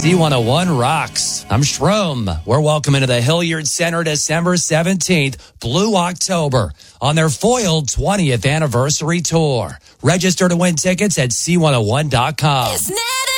C101 rocks. I'm Shroom. We're welcoming to the Hilliard Center December 17th, Blue October, on their foiled 20th anniversary tour. Register to win tickets at C101.com. It's